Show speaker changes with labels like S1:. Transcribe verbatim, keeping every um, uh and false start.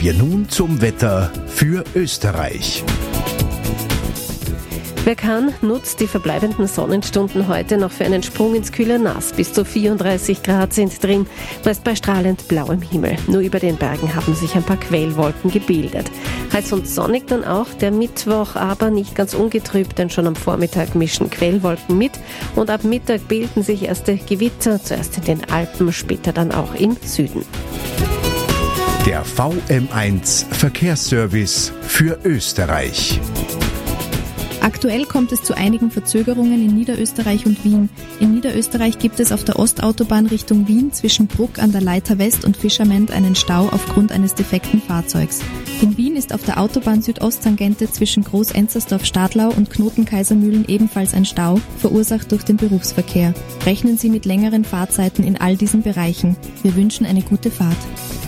S1: wir nun zum Wetter für Österreich.
S2: Wer kann, nutzt die verbleibenden Sonnenstunden heute noch für einen Sprung ins kühle Nass. Bis zu vierunddreißig Grad sind drin, meist bei strahlend blauem Himmel. Nur über den Bergen haben sich ein paar Quellwolken gebildet. Heiß und sonnig dann auch der Mittwoch, aber nicht ganz ungetrübt, denn schon am Vormittag mischen Quellwolken mit und ab Mittag bilden sich erste Gewitter, zuerst in den Alpen, später dann auch im Süden.
S1: Der V M eins Verkehrsservice für Österreich.
S3: Aktuell kommt es zu einigen Verzögerungen in Niederösterreich und Wien. In Niederösterreich gibt es auf der Ostautobahn Richtung Wien zwischen Bruck an der Leiter West und Fischerment einen Stau aufgrund eines defekten Fahrzeugs. In Wien ist auf der Autobahn Südosttangente zwischen Groß-Enzersdorf-Stadlau und Knoten-Kaisermühlen ebenfalls ein Stau, verursacht durch den Berufsverkehr. Rechnen Sie mit längeren Fahrzeiten in all diesen Bereichen. Wir wünschen eine gute Fahrt.